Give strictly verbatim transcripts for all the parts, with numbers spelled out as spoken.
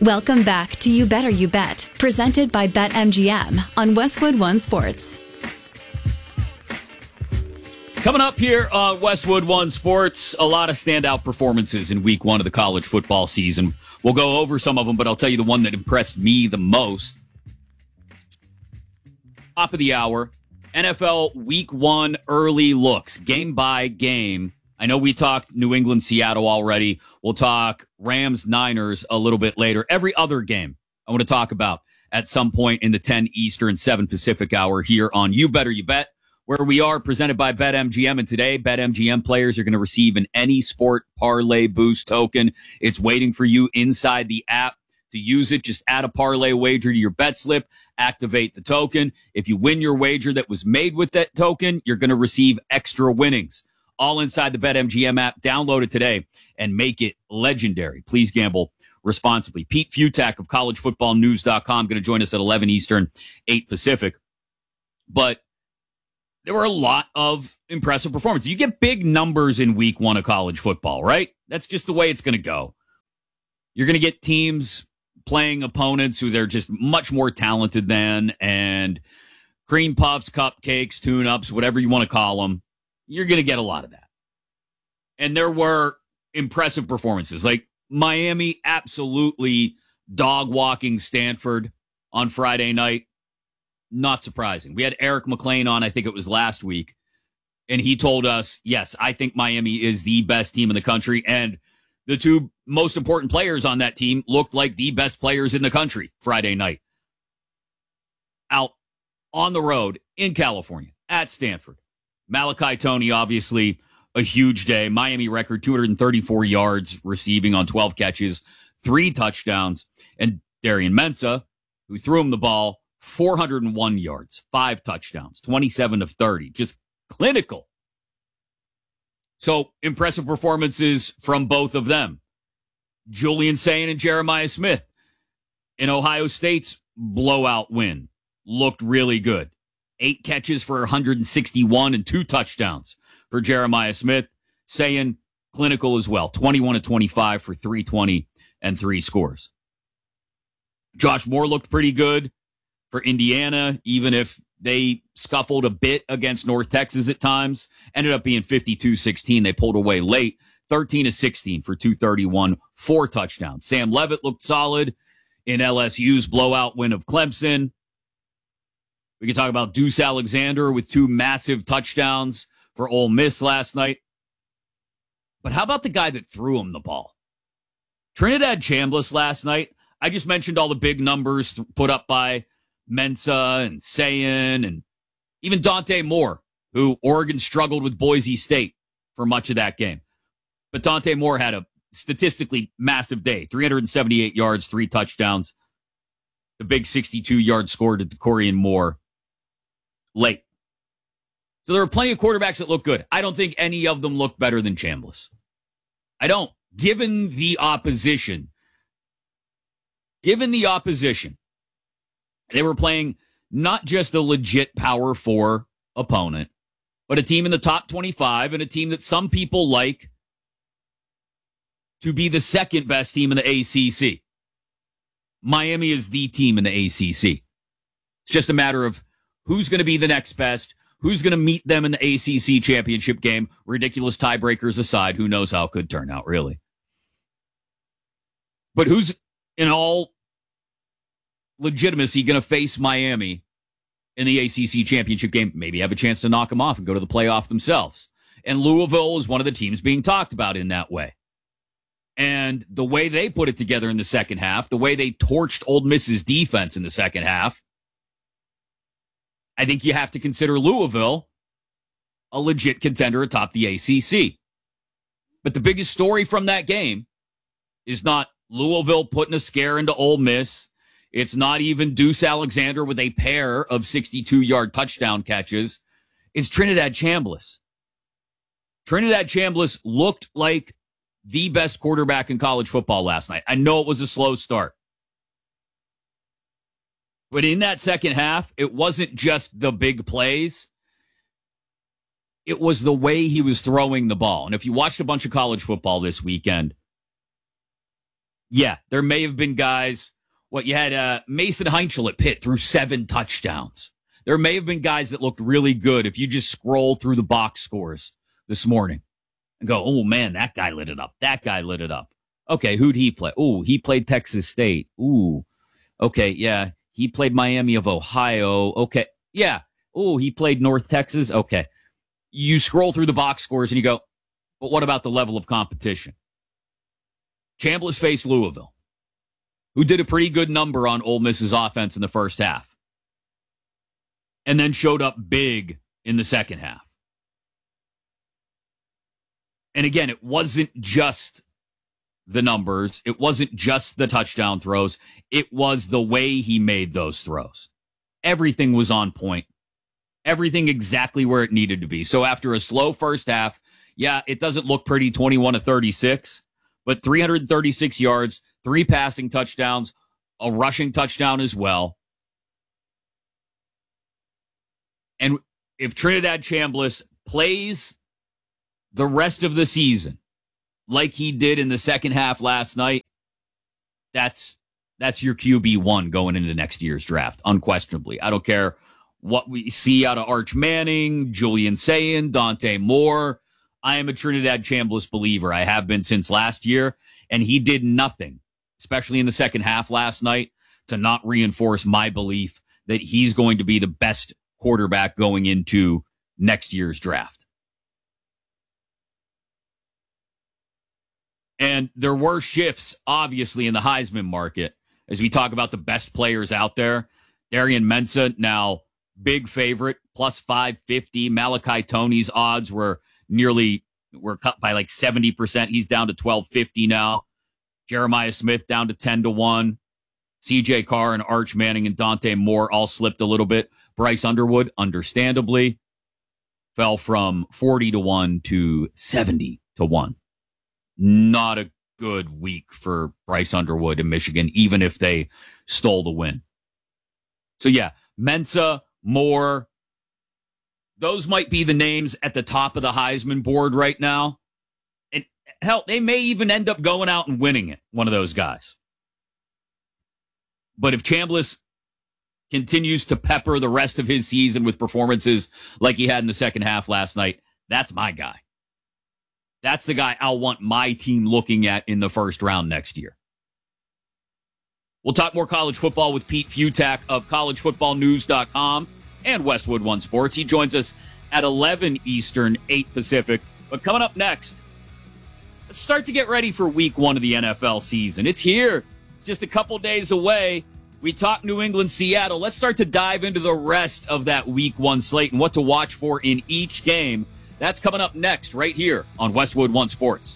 Welcome back to You Better You Bet, presented by BetMGM on Westwood One Sports. Coming up here on Westwood One Sports, a lot of standout performances in week one of the college football season. We'll go over some of them, but I'll tell you the one that impressed me the most. Top of the hour, N F L week one early looks, game by game. I know we talked New England, Seattle already. We'll talk Rams, Niners a little bit later. Every other game I want to talk about at some point in the ten Eastern, seven Pacific hour here on You Better You Bet, where we are presented by BetMGM. And today, BetMGM players are going to receive an Any Sport Parlay Boost token. It's waiting for you inside the app to use it. Just add a parlay wager to your bet slip, activate the token. If you win your wager that was made with that token, you're going to receive extra winnings. All inside the BetMGM app. Download it today and make it legendary. Please gamble responsibly. Pete Futak of college football news dot com going to join us at eleven Eastern, eight Pacific. But there were a lot of impressive performances. You get big numbers in week one of college football, right? That's just the way it's going to go. You're going to get teams playing opponents who they're just much more talented than, and cream puffs, cupcakes, tune-ups, whatever you want to call them. You're going to get a lot of that. And there were impressive performances. Like Miami absolutely dog-walking Stanford on Friday night. Not surprising. We had Eric McLean on, I think it was last week, and he told us, yes, I think Miami is the best team in the country, and the two most important players on that team looked like the best players in the country Friday night. Out on the road in California at Stanford. Malachi Toney, obviously a huge day. Miami record two hundred thirty-four yards receiving on twelve catches, three touchdowns. And Darian Mensah, who threw him the ball, four hundred one yards, five touchdowns, twenty-seven of thirty. Just clinical. So impressive performances from both of them. Julian Sayin and Jeremiah Smith in Ohio State's blowout win looked really good. Eight catches for one hundred sixty-one and two touchdowns for Jeremiah Smith. Sayin clinical as well. twenty-one of twenty-five for three twenty and three scores. Josh Moore looked pretty good for Indiana, even if they scuffled a bit against North Texas at times. Ended up being fifty-two sixteen. They pulled away late. thirteen of sixteen for two thirty-one, four touchdowns. Sam Levitt looked solid in L S U's blowout win of Clemson. We can talk about Deuce Alexander with two massive touchdowns for Ole Miss last night. But how about the guy that threw him the ball? Trinidad Chambliss last night. I just mentioned all the big numbers put up by Mensah and Sayin and even Dante Moore, who Oregon struggled with Boise State for much of that game. But Dante Moore had a statistically massive day. three hundred seventy-eight yards, three touchdowns. The big sixty-two yard score to Corian Moore late. So there are plenty of quarterbacks that look good. I don't think any of them look better than Chambliss. I don't. Given the opposition, given the opposition, they were playing not just a legit power four opponent, but a team in the top twenty-five and a team that some people like to be the second best team in the A C C. Miami is the team in the A C C. It's just a matter of who's going to be the next best, who's going to meet them in the A C C championship game. Ridiculous tiebreakers aside, who knows how it could turn out, really. But who's, in all legitimacy, going to face Miami in the A C C championship game? Maybe have a chance to knock them off and go to the playoff themselves. And Louisville is one of the teams being talked about in that way. And the way they put it together in the second half, the way they torched Ole Miss's defense in the second half, I think you have to consider Louisville a legit contender atop the A C C. But the biggest story from that game is not Louisville putting a scare into Ole Miss. It's not even Deuce Alexander with a pair of sixty-two yard touchdown catches. It's Trinidad Chambliss. Trinidad Chambliss looked like the best quarterback in college football last night. I know it was a slow start. But in that second half, it wasn't just the big plays. It was the way he was throwing the ball. And if you watched a bunch of college football this weekend, Yeah, there may have been guys. What you had, uh, Mason Heinchel at Pitt threw seven touchdowns. There may have been guys that looked really good if you just scroll through the box scores this morning and go, oh man, that guy lit it up. That guy lit it up. Okay, who'd he play? Oh, he played Texas State. Ooh, okay, yeah, he played Miami of Ohio. Okay, yeah. Oh, he played North Texas. Okay, you scroll through the box scores and you go, but what about the level of competition? Chambliss faced Louisville, who did a pretty good number on Ole Miss's offense in the first half, and then showed up big in the second half. And again, it wasn't just the numbers. It wasn't just the touchdown throws. It was the way he made those throws. Everything was on point. Everything exactly where it needed to be. So after a slow first half, yeah, it doesn't look pretty, twenty-one to thirty-six, but three hundred thirty-six yards, three passing touchdowns, a rushing touchdown as well. And if Trinidad Chambliss plays the rest of the season like he did in the second half last night, that's that's your Q B one going into next year's draft, unquestionably. I don't care what we see out of Arch Manning, Julian Sayin, Dante Moore. I am a Trinidad Chambliss believer. I have been since last year, and he did nothing, especially in the second half last night, to not reinforce my belief that he's going to be the best quarterback going into next year's draft. And there were shifts, obviously, in the Heisman market as we talk about the best players out there. Darian Mensah, now big favorite, plus five fifty. Malachi Toney's odds were nearly, were cut by like seventy percent. He's down to twelve fifty now. Jeremiah Smith down to ten to one. C J Carr and Arch Manning and Dante Moore all slipped a little bit. Bryce Underwood, understandably, fell from forty to one to seventy to one. Not a good week for Bryce Underwood in Michigan, even if they stole the win. So yeah, Mensah, Moore, those might be the names at the top of the Heisman board right now. And hell, they may even end up going out and winning it, one of those guys. But if Chambliss continues to pepper the rest of his season with performances like he had in the second half last night, that's my guy. That's the guy I'll want my team looking at in the first round next year. We'll talk more college football with Pete Futak of college football news dot com and Westwood One Sports. He joins us at eleven Eastern, eight Pacific. But coming up next, let's start to get ready for week one of the N F L season. It's here. It's just a couple days away. We talked New England, Seattle. Let's start to dive into the rest of that week one slate and what to watch for in each game. That's coming up next right here on Westwood One Sports.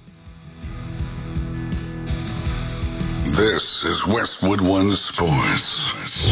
This is Westwood One Sports.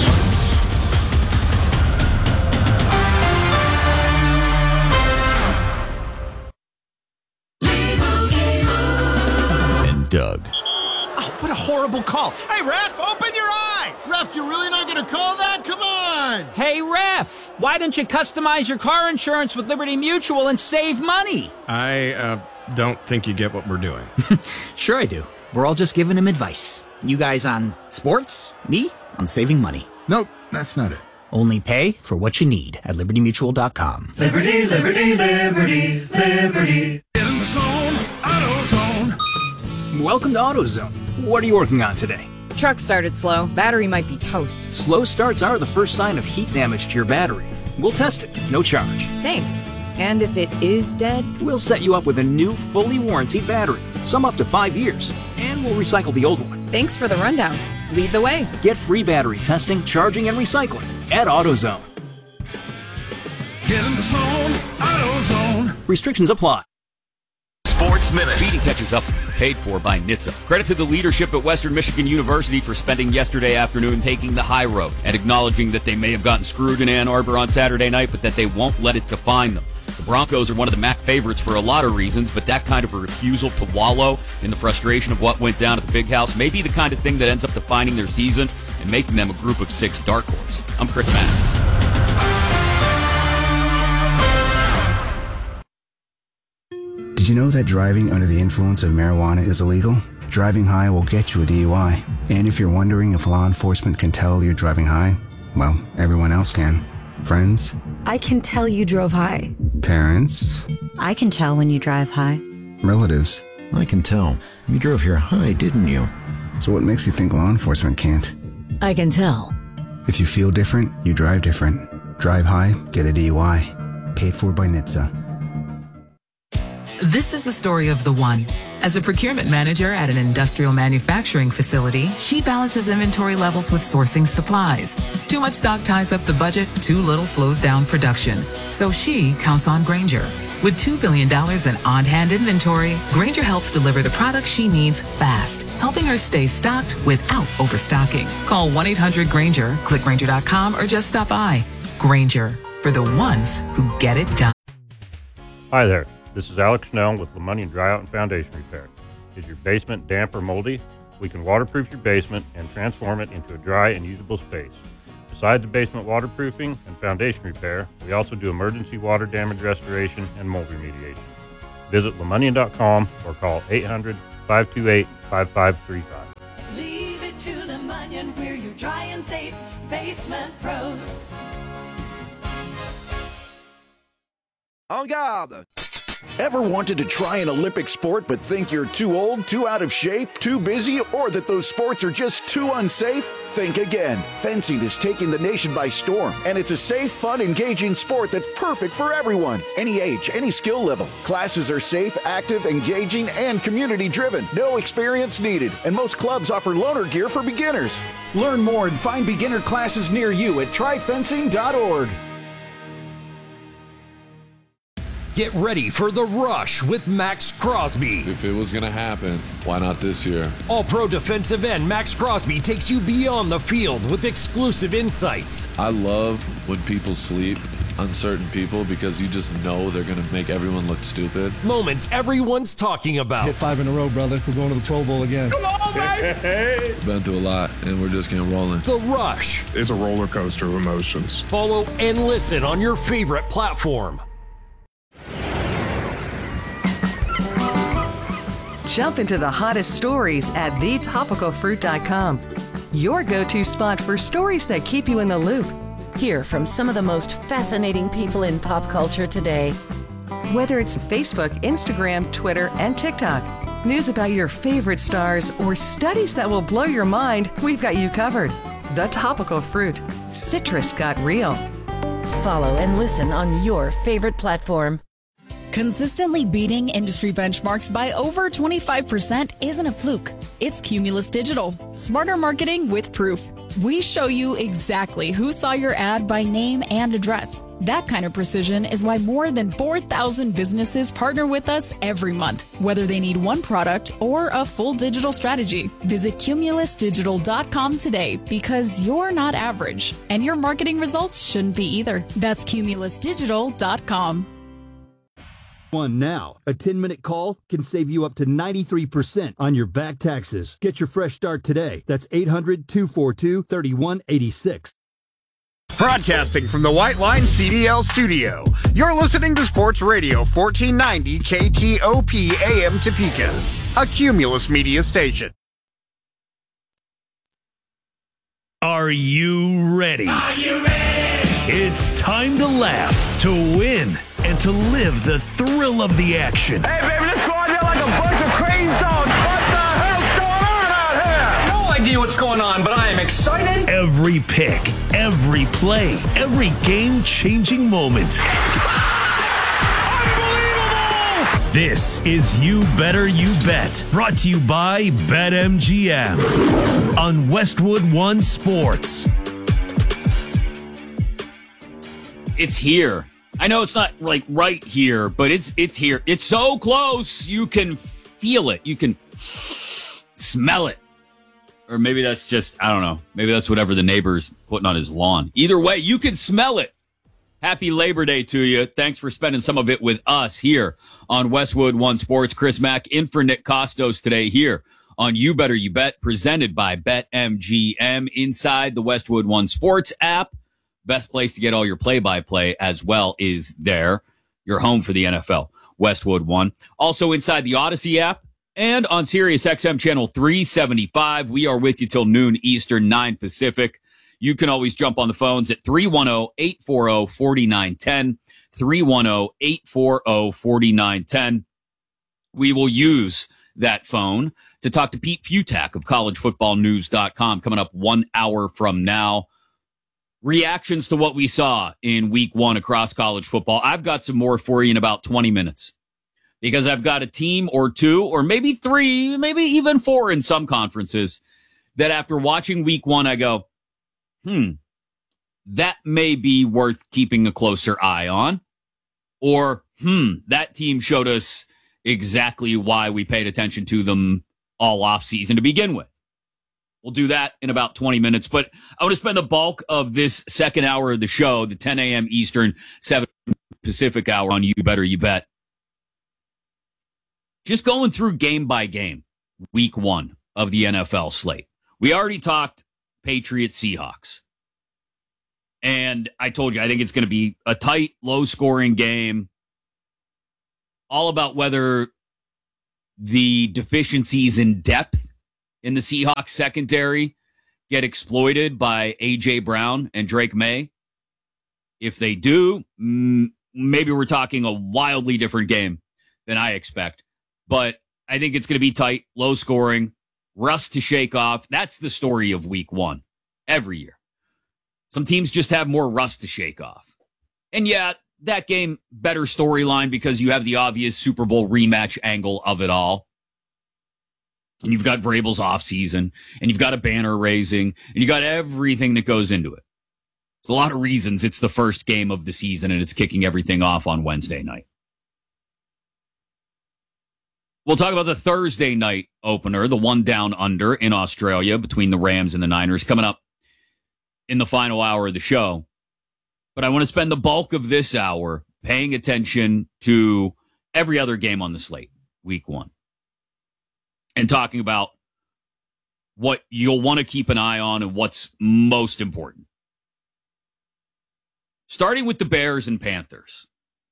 And Doug. Oh, what a horrible call. Hey, ref, open your eyes. Ref, you're really not going to call that? Come on. Hey, ref, why don't you customize your car insurance with Liberty Mutual and save money? I uh, don't think you get what we're doing. Sure I do. We're all just giving him advice. You guys on sports, me on saving money. Nope, that's not it. Only pay for what you need at liberty mutual dot com. Liberty, liberty, liberty, liberty. Get in the zone, AutoZone. Welcome to AutoZone. What are you working on today? Truck started slow. Battery might be toast. Slow starts are the first sign of heat damage to your battery. We'll test it, no charge. Thanks. And if it is dead? We'll set you up with a new, fully warranted battery, some up to five years, and we'll recycle the old one. Thanks for the rundown. Lead the way. Get free battery testing, charging, and recycling at AutoZone. Get in the zone, AutoZone. Restrictions apply. Sports Minute. Speedy catches up, paid for by N H T S A. Credit to the leadership at Western Michigan University for spending yesterday afternoon taking the high road and acknowledging that they may have gotten screwed in Ann Arbor on Saturday night, but that they won't let it define them. The Broncos are one of the M A C favorites for a lot of reasons, but that kind of a refusal to wallow in the frustration of what went down at the Big House may be the kind of thing that ends up defining their season and making them a group of six dark horse. I'm Chris Mack. Did you know that driving under the influence of marijuana is illegal? Driving high will get you a D U I. And if you're wondering if law enforcement can tell you're driving high, well, everyone else can. Friends? I can tell you drove high. Parents? I can tell when you drive high. Relatives? I can tell. You drove here high, didn't you? So what makes you think law enforcement can't? I can tell. If you feel different, you drive different. Drive high, get a D U I. Paid for by N H T S A. This is the story of the one. As a procurement manager at an industrial manufacturing facility, she balances inventory levels with sourcing supplies. Too much stock ties up the budget, too little slows down production. So she counts on Grainger. With two billion dollars in on-hand inventory, Grainger helps deliver the products she needs fast, helping her stay stocked without overstocking. Call one eight hundred Grainger, click Grainger dot com, or just stop by. Grainger, for the ones who get it done. Hi there. This is Alex Snell with LeMonnier Dry Out and Foundation Repair. Is your basement damp or moldy? We can waterproof your basement and transform it into a dry and usable space. Besides the basement waterproofing and foundation repair, we also do emergency water damage restoration and mold remediation. Visit LeMonnier dot com or call eight hundred, five two eight, five five three five. Leave it to LeMonnier, we're your dry and safe basement pros. En garde! Ever wanted to try an Olympic sport but think you're too old, too out of shape, too busy, or that those sports are just too unsafe? Think again. Fencing is taking the nation by storm, and it's a safe, fun, engaging sport that's perfect for everyone. Any age, any skill level. Classes are safe, active, engaging, and community-driven. No experience needed, and most clubs offer loaner gear for beginners. Learn more and find beginner classes near you at try fencing dot org. Get ready for The Rush with Max Crosby. If it was going to happen, why not this year? All-pro defensive end Max Crosby takes you beyond the field with exclusive insights. I love when people sleep, uncertain people, because you just know they're going to make everyone look stupid. Moments everyone's talking about. Hit five in a row, brother. We're going to the Pro Bowl again. Come on, baby! Been through a lot, and we're just getting rolling. The Rush. It's a roller coaster of emotions. Follow and listen on your favorite platform. Jump into the hottest stories at the topical fruit dot com. Your go-to spot for stories that keep you in the loop. Hear from some of the most fascinating people in pop culture today. Whether it's Facebook, Instagram, Twitter, and TikTok, news about your favorite stars, or studies that will blow your mind, we've got you covered. The Topical Fruit. Citrus got real. Follow and listen on your favorite platform. Consistently beating industry benchmarks by over twenty-five percent isn't a fluke. It's Cumulus Digital. Smarter marketing with proof. We show you exactly who saw your ad by name and address. That kind of precision is why more than four thousand businesses partner with us every month, whether they need one product or a full digital strategy. Visit cumulus digital dot com today, because you're not average, and your marketing results shouldn't be either. That's cumulus digital dot com. One now. A ten-minute call can save you up to ninety-three percent on your back taxes. Get your fresh start today. That's eight hundred, two four two, three one eight six. Broadcasting from the White Line C D L studio, you're listening to Sports Radio fourteen ninety K T O P A M Topeka, a Cumulus media station. Are you ready? Are you ready? It's time to laugh, to win, and to live the thrill of the action. Hey, baby, let's go out there like a bunch of crazy dogs. What the hell's going on out here? No idea what's going on, but I am excited. Every pick, every play, every game-changing moment. Unbelievable! This is You Better You Bet, brought to you by BetMGM on Westwood One Sports. It's here. I know it's not like right here, but it's it's here. It's so close. You can feel it. You can smell it. Or maybe that's just, I don't know. Maybe that's whatever the neighbor's putting on his lawn. Either way, you can smell it. Happy Labor Day to you. Thanks for spending some of it with us here on Westwood One Sports. Chris Mack in for Nick Costos today here on You Better You Bet, presented by BetMGM inside the Westwood One Sports app. Best place to get all your play-by-play as well is there. Your home for the N F L, Westwood One. Also inside the Odyssey app, and on Sirius X M channel three seventy-five. We are with you till noon Eastern, nine Pacific. You can always jump on the phones at three one zero, eight four zero, four nine one zero, three one zero, eight four zero, four nine one zero. We will use that phone to talk to Pete Futak of college football news dot com coming up one hour from now. Reactions to what we saw in week one across college football. I've got some more for you in about twenty minutes because I've got a team or two or maybe three, maybe even four in some conferences that after watching week one, I go, hmm, that may be worth keeping a closer eye on. Or, hmm, that team showed us exactly why we paid attention to them all offseason to begin with. We'll do that in about twenty minutes, but I want to spend the bulk of this second hour of the show, the ten a.m. Eastern, seven Pacific hour on You Better You Bet. Just going through game by game, week one of the N F L slate. We already talked Patriots Seahawks. And I told you, I think it's going to be a tight, low-scoring game. All about whether the deficiencies in depth in the Seahawks secondary get exploited by A J. Brown and Drake May. If they do, maybe we're talking a wildly different game than I expect. But I think it's going to be tight, low-scoring, rust to shake off. That's the story of week one every year. Some teams just have more rust to shake off. And yeah, that game, better storyline because you have the obvious Super Bowl rematch angle of it all. And you've got Vrabel's offseason, and you've got a banner raising, and you got everything that goes into it. There's a lot of reasons it's the first game of the season, and it's kicking everything off on Wednesday night. We'll talk about the Thursday night opener, the one down under in Australia between the Rams and the Niners, coming up in the final hour of the show. But I want to spend the bulk of this hour paying attention to every other game on the slate, week one, and talking about what you'll want to keep an eye on and what's most important. Starting with the Bears and Panthers.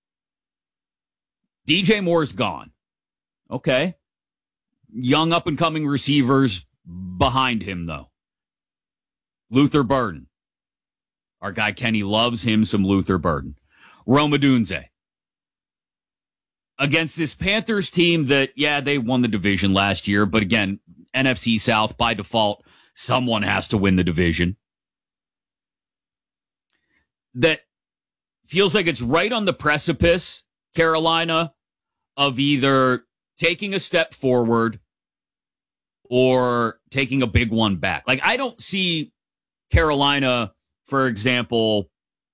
D J Moore's gone. Okay. Young up-and-coming receivers behind him, though. Luther Burden. Our guy Kenny loves him some Luther Burden. Rome Odunze. Against this Panthers team that, yeah, they won the division last year, but again, N F C South, by default, someone has to win the division. That feels like it's right on the precipice, Carolina, of either taking a step forward or taking a big one back. Like, I don't see Carolina, for example,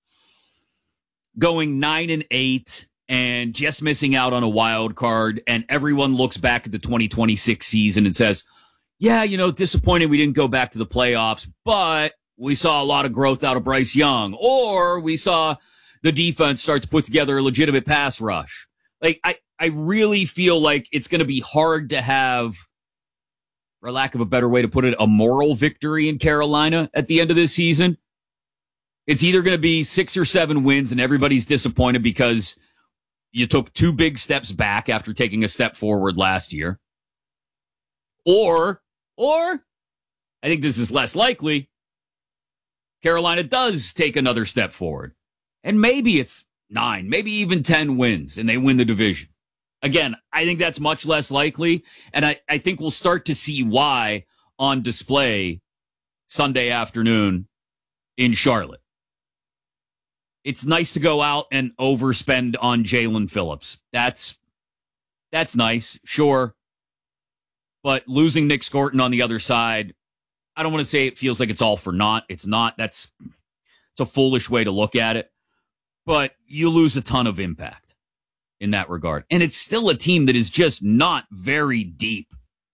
going nine and eight and just missing out on a wild card, and everyone looks back at the twenty twenty-six season and says, yeah, you know, disappointed we didn't go back to the playoffs, but we saw a lot of growth out of Bryce Young, or we saw the defense start to put together a legitimate pass rush. Like, I, I really feel like it's going to be hard to have, for lack of a better way to put it, a moral victory in Carolina at the end of this season. It's either going to be six or seven wins and everybody's disappointed because you took two big steps back after taking a step forward last year. Or, or, I think this is less likely, Carolina does take another step forward. And maybe it's nine, maybe even ten wins, and they win the division. Again, I think that's much less likely, and I, I think we'll start to see why on display Sunday afternoon in Charlotte. It's nice to go out and overspend on Jalen Phillips. That's that's nice, sure. But losing Nick Scorton on the other side, I don't want to say it feels like it's all for naught. It's not. That's it's a foolish way to look at it. But you lose a ton of impact in that regard. And it's still a team that is just not very deep.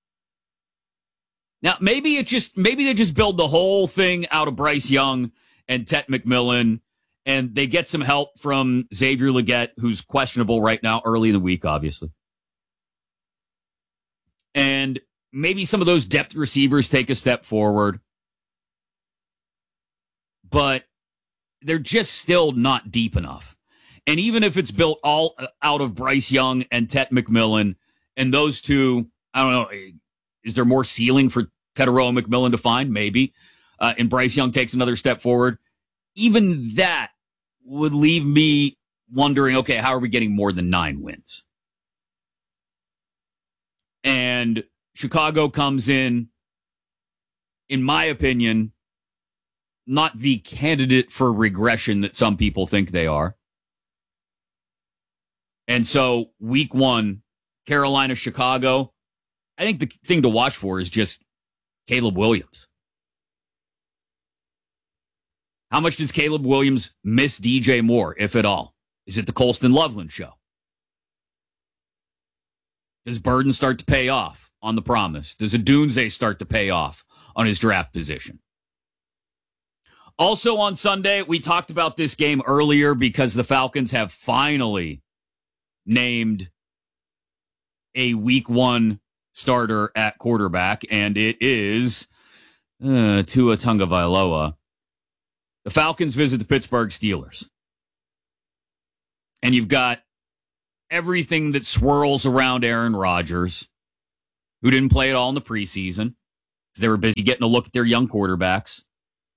Now, maybe it just maybe they just build the whole thing out of Bryce Young and Tet McMillan, and they get some help from Xavier Legette, who's questionable right now, early in the week, obviously. And maybe some of those depth receivers take a step forward. But they're just still not deep enough. And even if it's built all out of Bryce Young and Tet McMillan, and those two I don't know. Is there more ceiling for Tetairoa McMillan to find? Maybe. Uh, and Bryce Young takes another step forward. Even that would leave me wondering, okay, how are we getting more than nine wins? And Chicago comes in, in my opinion, not the candidate for regression that some people think they are. And so week one, Carolina, Chicago, I think the thing to watch for is just Caleb Williams. How much does Caleb Williams miss D J Moore, if at all? Is it the Colston Loveland show? Does Burden start to pay off on the promise? Does Odunze start to pay off on his draft position? Also on Sunday, we talked about this game earlier because the Falcons have finally named a week one starter at quarterback, and it is uh, Tua Tagovailoa. The Falcons visit the Pittsburgh Steelers. And you've got everything that swirls around Aaron Rodgers, who didn't play at all in the preseason because they were busy getting a look at their young quarterbacks.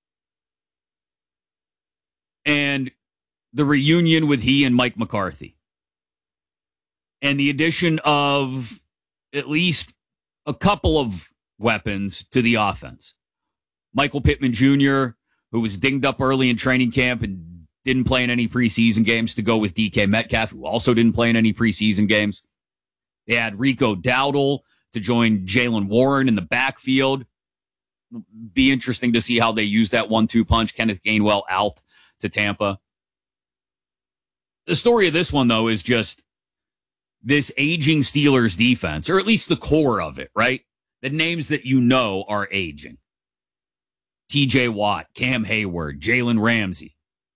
And the reunion with he and Mike McCarthy. And the addition of at least a couple of weapons to the offense. Michael Pittman Junior, who was dinged up early in training camp and didn't play in any preseason games, to go with D K Metcalf, who also didn't play in any preseason games. They had Rico Dowdle to join Jaylen Warren in the backfield. Be interesting to see how they use that one two punch. Kenneth Gainwell out to Tampa. The story of this one, though, is just this aging Steelers defense, or at least the core of it, right? The names that you know are aging. T J Watt, Cam Hayward, Jalen Ramsey.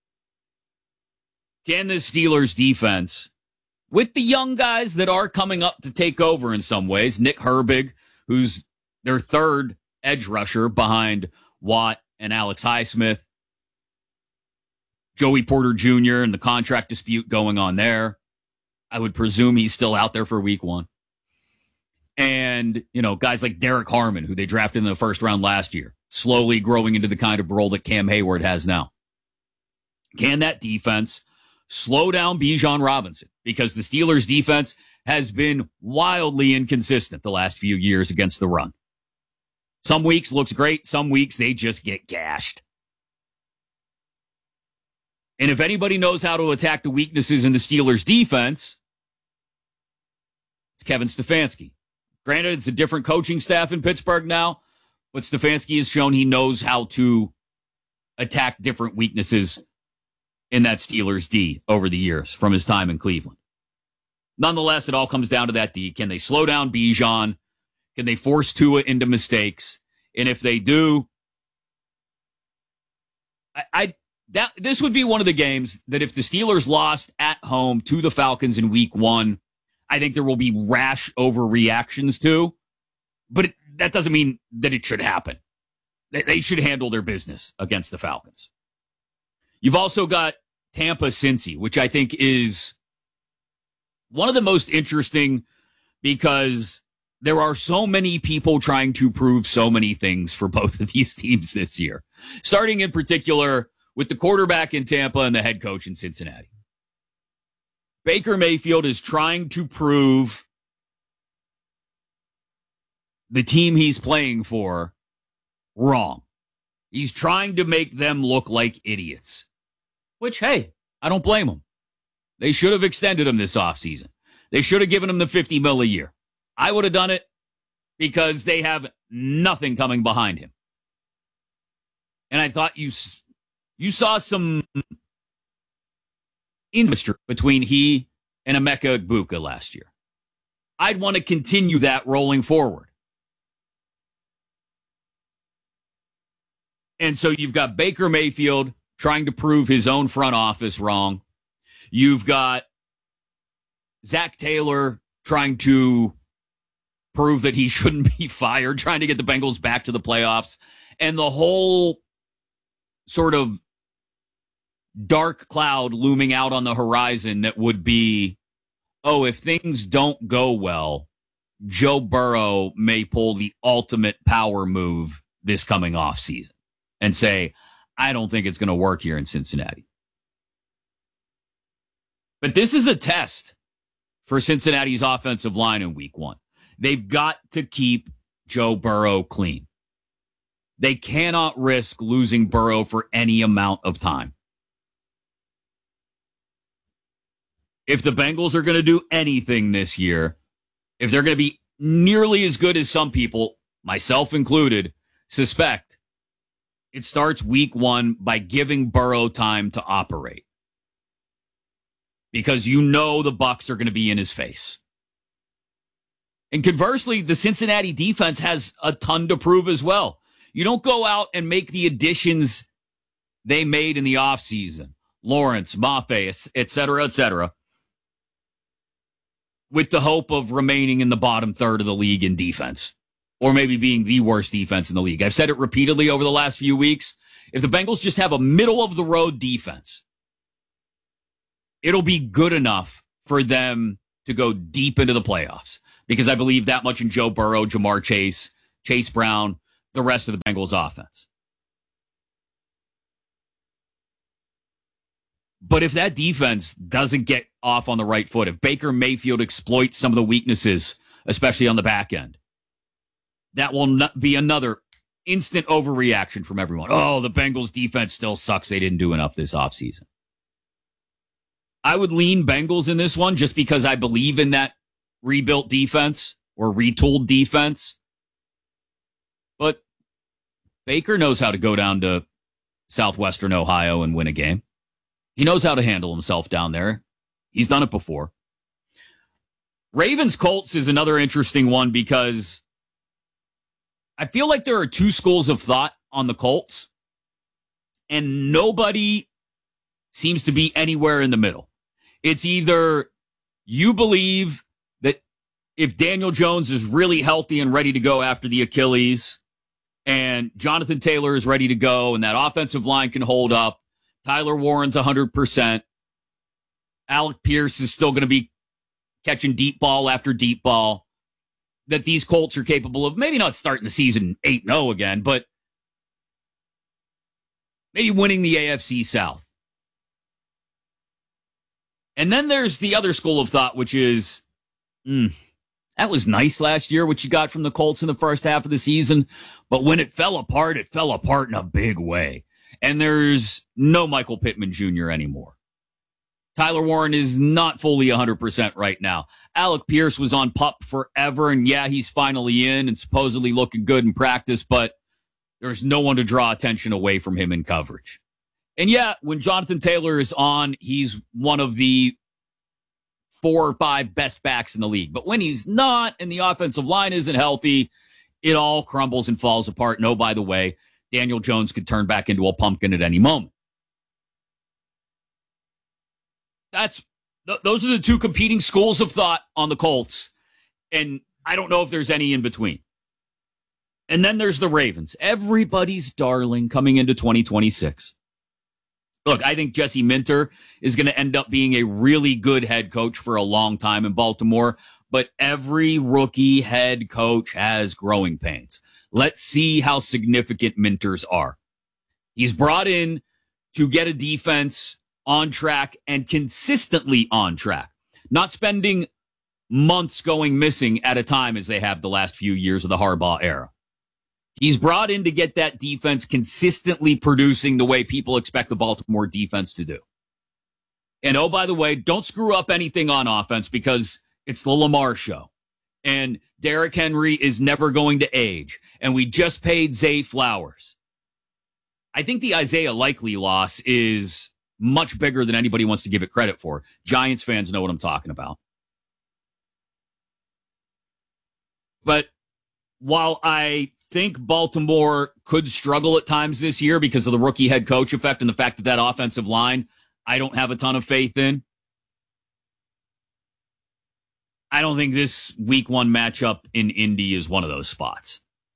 Can this Steelers defense, with the young guys that are coming up to take over in some ways, Nick Herbig, who's their third edge rusher behind Watt and Alex Highsmith, Joey Porter Junior and the contract dispute going on there. I would presume he's still out there for week one. And, you know, guys like Derek Harmon, who they drafted in the first round last year, slowly growing into the kind of role that Cam Hayward has now. Can that defense slow down Bijan Robinson? Because the Steelers defense has been wildly inconsistent the last few years against the run. Some weeks looks great. Some weeks they just get gashed. And if anybody knows how to attack the weaknesses in the Steelers defense, it's Kevin Stefanski. Granted, it's a different coaching staff in Pittsburgh now, but Stefanski has shown he knows how to attack different weaknesses in that Steelers D over the years from his time in Cleveland. Nonetheless, it all comes down to that D. Can they slow down Bijan? Can they force Tua into mistakes? And if they do, I, I that this would be one of the games that if the Steelers lost at home to the Falcons in week one, I think there will be rash overreactions to. But it, that doesn't mean that it should happen. They, they should handle their business against the Falcons. You've also got Tampa-Cincy, which I think is one of the most interesting because there are so many people trying to prove so many things for both of these teams this year. Starting in particular with the quarterback in Tampa and the head coach in Cincinnati. Baker Mayfield is trying to prove the team he's playing for wrong. He's trying to make them look like idiots. Which, hey, I don't blame him. They should have extended him this offseason. They should have given him the fifty mil a year. I would have done it because they have nothing coming behind him. And I thought you you saw some industry between he and Emeka Egbuka last year. I'd want to continue that rolling forward. And so you've got Baker Mayfield trying to prove his own front office wrong. You've got Zach Taylor trying to prove that he shouldn't be fired, trying to get the Bengals back to the playoffs. And the whole sort of dark cloud looming out on the horizon that would be, oh, if things don't go well, Joe Burrow may pull the ultimate power move this coming off season and say, I don't think it's going to work here in Cincinnati. But this is a test for Cincinnati's offensive line in week one. They've got to keep Joe Burrow clean. They cannot risk losing Burrow for any amount of time. If the Bengals are going to do anything this year, if they're going to be nearly as good as some people, myself included, suspect, it starts week one by giving Burrow time to operate. Because you know the Bucs are going to be in his face. And conversely, the Cincinnati defense has a ton to prove as well. You don't go out and make the additions they made in the offseason, Lawrence, Mafe, et cetera, et cetera, with the hope of remaining in the bottom third of the league in defense, or maybe being the worst defense in the league. I've said it repeatedly over the last few weeks. If the Bengals just have a middle-of-the-road defense, it'll be good enough for them to go deep into the playoffs, because I believe that much in Joe Burrow, Jamar Chase, Chase Brown, the rest of the Bengals offense. But if that defense doesn't get off on the right foot, if Baker Mayfield exploits some of the weaknesses, especially on the back end, that will not be another instant overreaction from everyone. Oh, the Bengals defense still sucks. They didn't do enough this offseason. I would lean Bengals in this one just because I believe in that rebuilt defense or retooled defense. But Baker knows how to go down to Southwestern Ohio and win a game. He knows how to handle himself down there. He's done it before. Ravens Colts is another interesting one because I feel like there are two schools of thought on the Colts, and nobody seems to be anywhere in the middle. It's either you believe that if Daniel Jones is really healthy and ready to go after the Achilles, and Jonathan Taylor is ready to go, and that offensive line can hold up, Tyler Warren's one hundred percent, Alec Pierce is still going to be catching deep ball after deep ball, that these Colts are capable of maybe not starting the season eight and oh again, but maybe winning the A F C South. And then there's the other school of thought, which is, mm, that was nice last year, what you got from the Colts in the first half of the season, but when it fell apart, it fell apart in a big way. And there's no Michael Pittman Junior anymore. Tyler Warren is not fully one hundred percent right now. Alec Pierce was on PUP forever, and yeah, he's finally in and supposedly looking good in practice, but there's no one to draw attention away from him in coverage. And yeah, when Jonathan Taylor is on, he's one of the four or five best backs in the league. But when he's not and the offensive line isn't healthy, it all crumbles and falls apart. And oh, by the way, Daniel Jones could turn back into a pumpkin at any moment. That's th- those are the two competing schools of thought on the Colts, and I don't know if there's any in between. And then there's the Ravens, everybody's darling coming into twenty twenty-six. Look, I think Jesse Minter is going to end up being a really good head coach for a long time in Baltimore, but every rookie head coach has growing pains. Let's see how significant Minter's are. He's brought in to get a defense on track and consistently on track, not spending months going missing at a time as they have the last few years of the Harbaugh era. He's brought in to get that defense consistently producing the way people expect the Baltimore defense to do. And oh, by the way, don't screw up anything on offense because it's the Lamar show. And Derrick Henry is never going to age. And we just paid Zay Flowers. I think the Isaiah Likely loss is much bigger than anybody wants to give it credit for. Giants fans know what I'm talking about. But while I think Baltimore could struggle at times this year because of the rookie head coach effect and the fact that that offensive line, I don't have a ton of faith in, I don't think this week one matchup in Indy is one of those spots.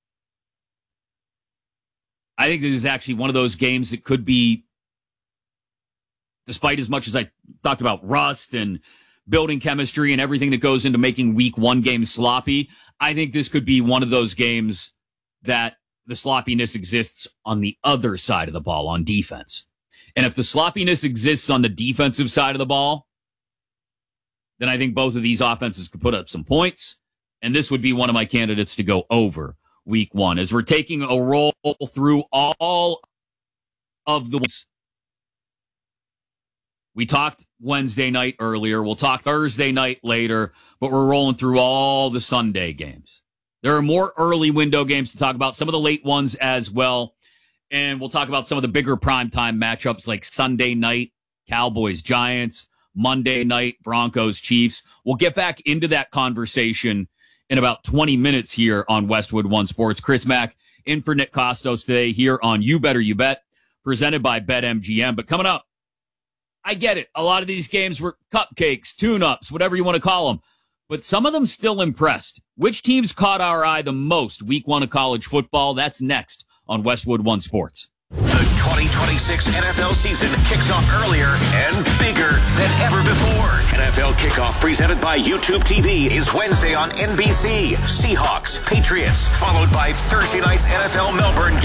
I think this is actually one of those games that could be, despite as much as I talked about rust and building chemistry and everything that goes into making week one games sloppy, I think this could be one of those games that the sloppiness exists on the other side of the ball, on defense. And if the sloppiness exists on the defensive side of the ball, then I think both of these offenses could put up some points. And this would be one of my candidates to go over week one. As we're taking a roll through all of the ones. We talked Wednesday night earlier. We'll talk Thursday night later, but we're rolling through all the Sunday games. There are more early window games to talk about, some of the late ones as well. And we'll talk about some of the bigger primetime matchups like Sunday night, Cowboys, Giants, Monday night, Broncos, Chiefs. We'll get back into that conversation in about twenty minutes here on Westwood One Sports. Chris Mack in for Nick Costos today here on You Better You Bet, presented by BetMGM. But coming up, I get it. A lot of these games were cupcakes, tune-ups, whatever you want to call them. But some of them still impressed. Which teams caught our eye the most week one of college football? That's next on Westwood One Sports. The twenty twenty-six N F L season kicks off earlier and bigger than ever before. N F L Kickoff presented by YouTube T V is Wednesday on N B C. Seahawks, Patriots, followed by Thursday night's N F L Melbourne game.